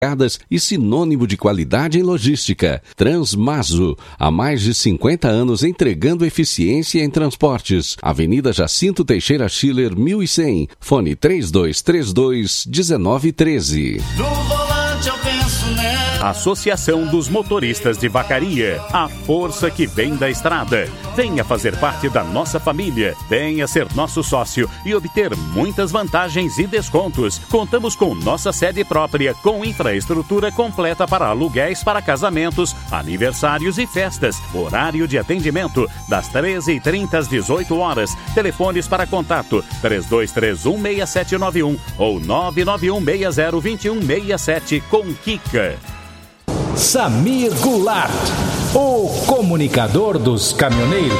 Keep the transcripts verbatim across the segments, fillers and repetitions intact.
e sinônimo de qualidade em logística. Transmaso, há mais de cinquenta anos entregando eficiência em transportes. Avenida Jacinto Teixeira Schiller, mil e cem. Fone três dois três dois, um nove um três. No volante eu penso nela. Associação dos Motoristas de Vacaria, a força que vem da estrada. Venha fazer parte da nossa família, venha ser nosso sócio e obter muitas vantagens e descontos. Contamos com nossa sede própria, com infraestrutura completa para aluguéis para casamentos, aniversários e festas. Horário de atendimento das treze e trinta às dezoito horas. Telefones para contato três dois três um, seis sete nove um ou nove nove um seis zero dois um seis sete com Kika. Samir Goulart, o comunicador dos caminhoneiros.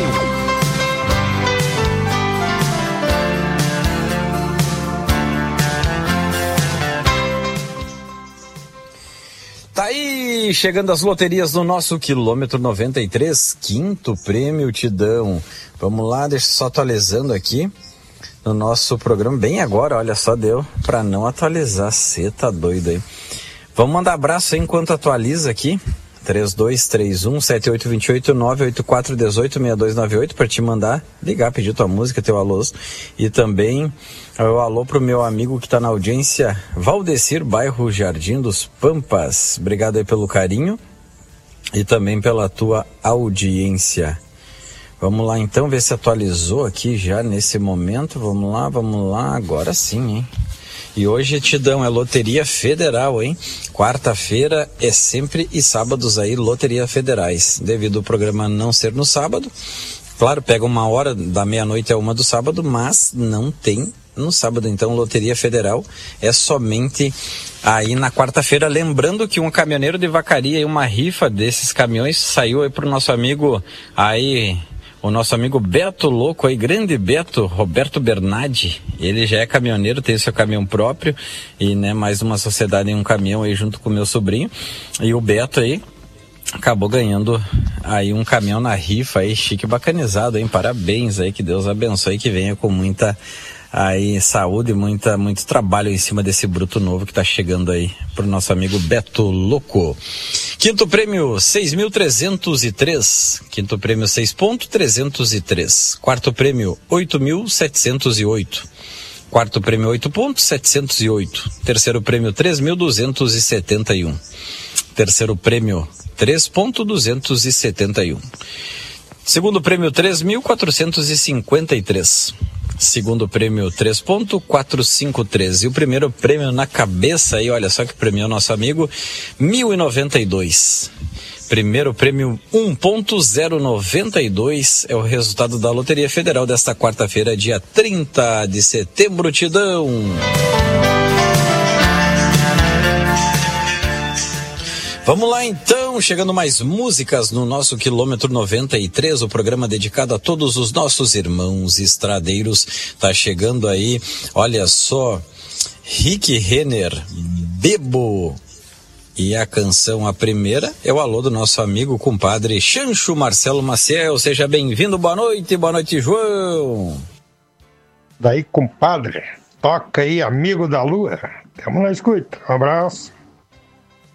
Tá aí, chegando as loterias do nosso quilômetro noventa e três, quinto prêmio Tidão. Vamos lá, deixa eu só atualizando aqui no nosso programa, bem agora, olha só, deu pra não atualizar, cê tá doido aí. Vamos mandar abraço aí enquanto atualiza aqui, três dois três um, sete oito dois oito, nove oito quatro um oito, seis dois nove oito, para te mandar ligar, pedir tua música, teu alô, e também o alô pro meu amigo que tá na audiência, Valdecir, bairro Jardim dos Pampas. Obrigado aí pelo carinho e também pela tua audiência. Vamos lá então, ver se atualizou aqui já nesse momento. Vamos lá, vamos lá, agora sim, hein? E hoje Tidão é Loteria Federal, hein? Quarta-feira é sempre e sábados aí Loteria Federais. Devido ao programa não ser no sábado, claro, pega uma hora da meia-noite a uma do sábado, mas não tem no sábado. Então, Loteria Federal é somente aí na quarta-feira. Lembrando que um caminhoneiro de Vacaria e uma rifa desses caminhões saiu aí pro nosso amigo aí... O nosso amigo Beto Louco aí, grande Beto, Roberto Bernardi, ele já é caminhoneiro, tem seu caminhão próprio e, né, mais uma sociedade em um caminhão aí junto com o meu sobrinho. E o Beto aí acabou ganhando aí um caminhão na rifa aí, chique, bacanizado, hein? Parabéns aí, que Deus abençoe e que venha com muita aí saúde, muita, muito trabalho em cima desse bruto novo que tá chegando aí pro nosso amigo Beto Louco. Quinto prêmio, seis mil trezentos e três. Quinto prêmio, seis ponto trezentos e três. Quarto prêmio, oito mil setecentos e oito. Quarto prêmio, oito ponto setecentos e oito. Terceiro prêmio, três mil duzentos e setenta e um. Terceiro prêmio, três ponto duzentos e setenta e um. Segundo prêmio, três mil quatrocentos e cinquenta e três. Segundo prêmio, três ponto quatrocentos e cinquenta e três. E o primeiro prêmio na cabeça aí, olha só que premiou nosso amigo, mil e noventa e dois. Primeiro prêmio, um ponto zero noventa e dois, é o resultado da Loteria Federal desta quarta-feira, dia trinta de setembro, Tidão. Vamos lá então, chegando mais músicas no nosso quilômetro noventa e três, o programa dedicado a todos os nossos irmãos estradeiros. Tá chegando aí, olha só, Rick Renner, Bebo. E a canção, a primeira, é o alô do nosso amigo compadre Chancho Marcelo Maciel. Seja bem-vindo, boa noite, boa noite, João. Daí, compadre, toca aí, amigo da lua. Tamo na escuta, um abraço.